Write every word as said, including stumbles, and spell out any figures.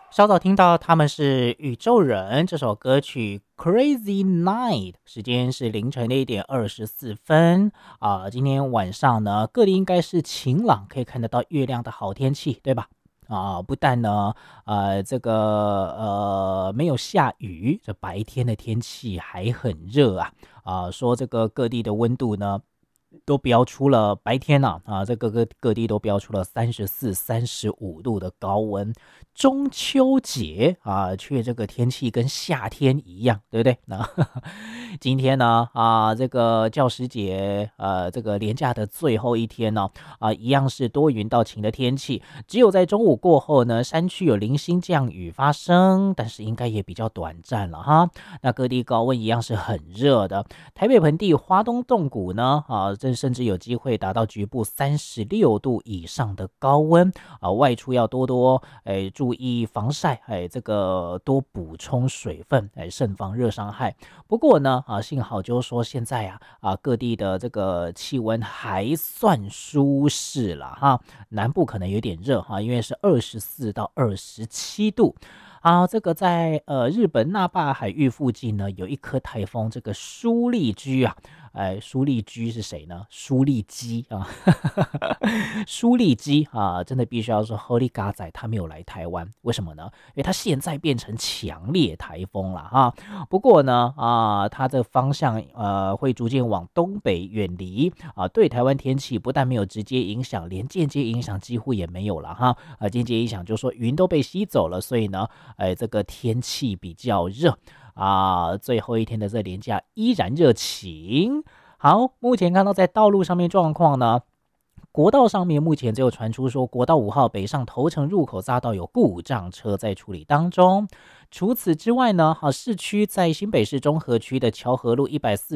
稍早听到他们是宇宙人这首歌曲《Crazy Night》，时间是凌晨的一点二十四分啊、今天晚上呢，各地应该是晴朗，可以看得到月亮的好天气，对吧？啊、不但呢，呃，这个呃没有下雨，这白天的天气还很热啊啊、说这个各地的温度呢。都标出了白天呐啊，这各个各地都标出了三十四、三十五度的高温。中秋节啊，却这个天气跟夏天一样，对不对？那今天呢啊，这个教师节，呃，这个连假的最后一天呢啊，一样是多云到晴的天气，只有在中午过后呢，山区有零星降雨发生，但是应该也比较短暂了哈。那各地高温一样是很热的，台北盆地、花东纵谷呢啊，这甚至有机会达到局部三十六度以上的高温啊，外出要多多哎注意防晒，哎这个多补充水分，哎慎防热伤害。不过呢啊，幸好就是说现在啊啊各地的这个气温还算舒适了哈，南部可能有点热哈，因为是二十四到二十七度。啊，这个在呃日本那霸海域附近呢，有一颗台风，这个舒利居啊，哎，舒利居是谁呢？舒利基啊，舒利基啊，真的必须要说 Holy God 仔他没有来台湾，为什么呢？因为他现在变成强烈台风了哈。不过呢，啊，它的方向呃会逐渐往东北远离啊，对台湾天气不但没有直接影响，连间接影响几乎也没有了哈。啊，间接影响就是说云都被吸走了，所以呢，哎，这个天气比较热啊。最后一天的这连假依然热情。好，目前看到在道路上面状况呢，国道上面目前只有传出说，国道五号北上头城入口匝道有故障车在处理当中。除此之外呢，好，市区在新北市中和区的桥河路一百四